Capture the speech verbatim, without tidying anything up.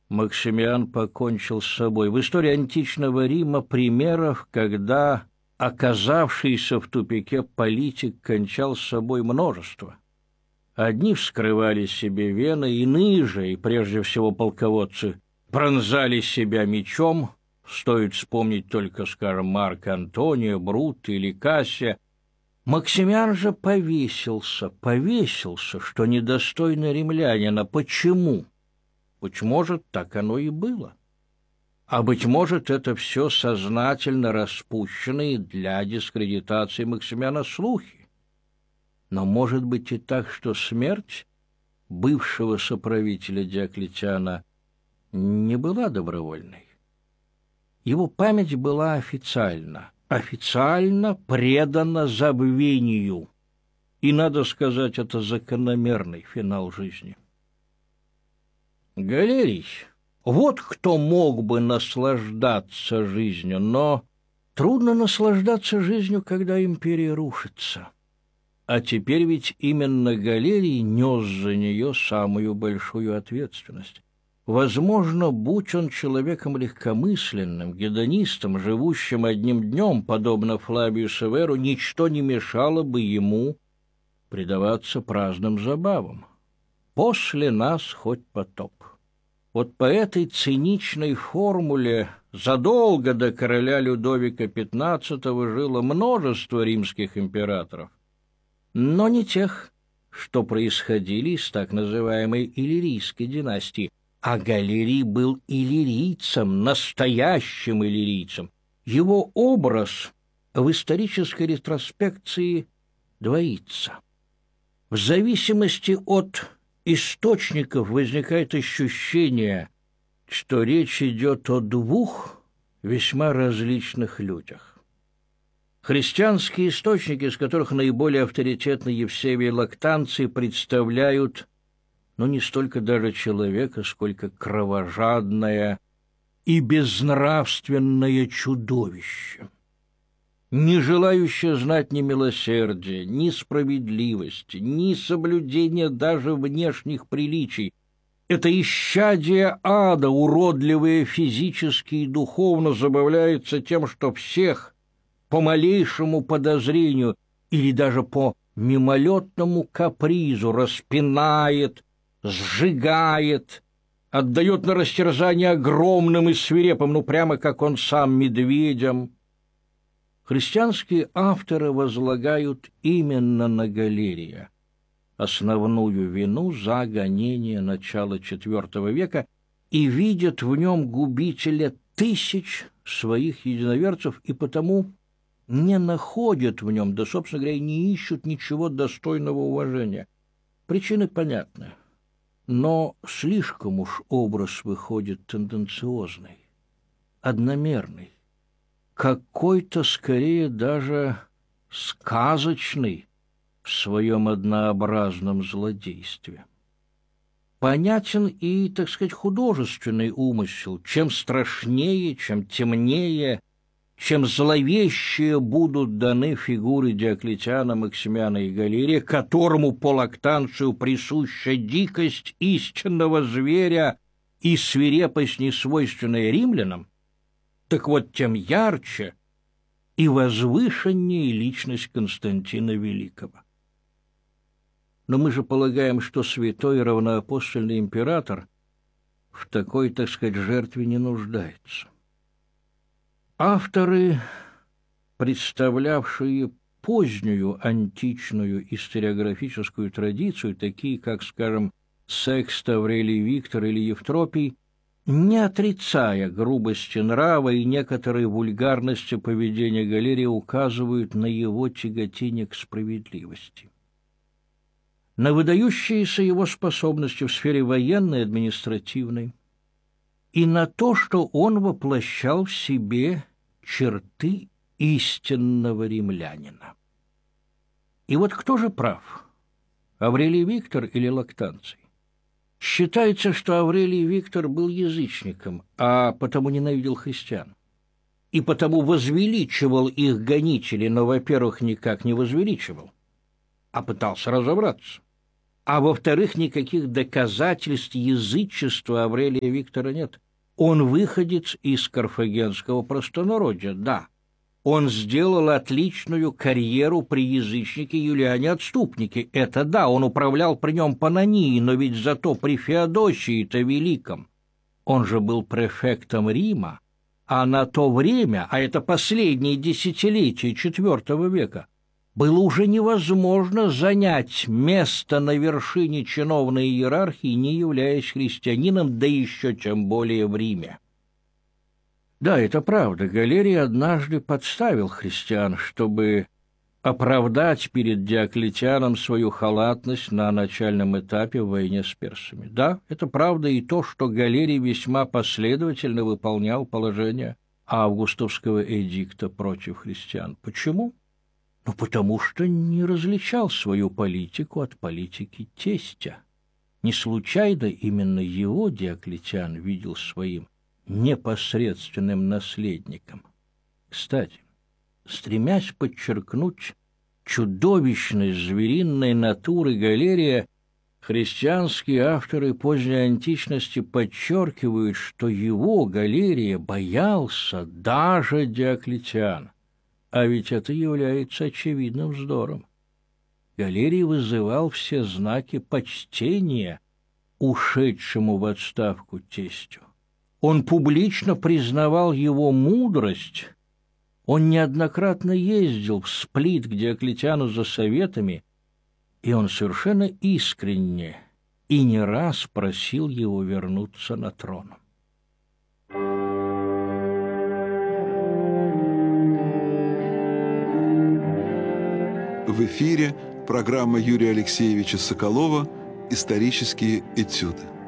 Максимиан покончил с собой. В истории античного Рима примеров, когда оказавшийся в тупике политик кончал с собой, множество. Одни вскрывали себе вены, иные же, и прежде всего полководцы, пронзали себя мечом. Стоит вспомнить только, скажем, Марка Антония, Брута или Кассия. Максимиан же повесился, повесился, что недостойно римлянина. Почему? Быть может, так оно и было. А быть может, это все сознательно распущенные для дискредитации Максимиана слухи. Но может быть и так, что смерть бывшего соправителя Диоклетиана не была добровольной. Его память была официальна, официально предана забвению. И, надо сказать, это закономерный финал жизни. Галерий, вот кто мог бы наслаждаться жизнью, но трудно наслаждаться жизнью, когда империя рушится. А теперь ведь именно Галерий нес за нее самую большую ответственность. Возможно, будь он человеком легкомысленным, гедонистом, живущим одним днем, подобно Флавию Северу, ничто не мешало бы ему предаваться праздным забавам. «После нас хоть потоп». Вот по этой циничной формуле задолго до короля Людовика пятнадцатого жило множество римских императоров, но не тех, что происходили из так называемой Иллирийской династии. А Галерий был иллирийцем, настоящим иллирийцем. Его образ в исторической ретроспекции двоится. В зависимости от источников возникает ощущение, что речь идет о двух весьма различных людях. Христианские источники, из которых наиболее авторитетны Евсевий и Лактанций, представляют, но не столько даже человека, сколько кровожадное и безнравственное чудовище, не желающее знать ни милосердия, ни справедливости, ни соблюдения даже внешних приличий. Это исчадие ада, уродливое физически и духовно, забавляется тем, что всех по малейшему подозрению или даже по мимолетному капризу распинает, сжигает, отдает на растерзание огромным и свирепым, ну прямо как он сам, медведям. Христианские авторы возлагают именно на Галерия основную вину за гонение начала четвёртого века и видят в нем губителя тысяч своих единоверцев, и потому не находят в нем, да, собственно говоря, не ищут ничего достойного уважения. Причины понятны. Но слишком уж образ выходит тенденциозный, одномерный, какой-то скорее даже сказочный в своем однообразном злодействе. Понятен и, так сказать, художественный умысел. Чем страшнее, чем темнее, чем зловещие будут даны фигуры Диоклетиана, Максимиана и Галерия, которому по Лактанцию присуща дикость истинного зверя и свирепость, несвойственная римлянам, так вот тем ярче и возвышеннее личность Константина Великого. Но мы же полагаем, что святой равноапостольный император в такой, так сказать, жертве не нуждается. Авторы, представлявшие позднюю античную историографическую традицию, такие как, скажем, Секст, Аврелий Виктор или Евтропий, не отрицая грубости нрава и некоторой вульгарности поведения Галерия, указывают на его тяготение к справедливости, на выдающиеся его способности в сфере военной и административной, и на то, что он воплощал в себе черты истинного римлянина. И вот кто же прав, Аврелий Виктор или Лактанций? Считается, что Аврелий Виктор был язычником, а потому ненавидел христиан, и потому возвеличивал их гонителей, но, во-первых, никак не возвеличивал, а пытался разобраться. А во-вторых, никаких доказательств язычества Аврелия Виктора нет. Он выходец из карфагенского простонародья, да. Он сделал отличную карьеру при язычнике Юлиане Отступнике. Это да, он управлял при нем Панонией, но ведь зато при Феодосии-то Великом. Он же был префектом Рима, а на то время, а это последние десятилетия четвёртого века, было уже невозможно занять место на вершине чиновной иерархии, не являясь христианином, да еще тем более в Риме. Да, это правда, Галерий однажды подставил христиан, чтобы оправдать перед Диоклетианом свою халатность на начальном этапе в войне с персами. Да, это правда и то, что Галерий весьма последовательно выполнял положение августовского эдикта против христиан. Почему? Ну, потому что не различал свою политику от политики тестя. Не случайно именно его Диоклетиан видел своим непосредственным наследником. Кстати, стремясь подчеркнуть чудовищность звериной натуры Галерия, христианские авторы поздней античности подчеркивают, что его, Галерия, боялся даже Диоклетиан. А ведь это является очевидным вздором. Галерий вызывал все знаки почтения ушедшему в отставку тестю. Он публично признавал его мудрость. Он неоднократно ездил в Сплит к Диоклетиану за советами, и он совершенно искренне и не раз просил его вернуться на трон. В эфире программа Юрия Алексеевича Соколова «Исторические этюды».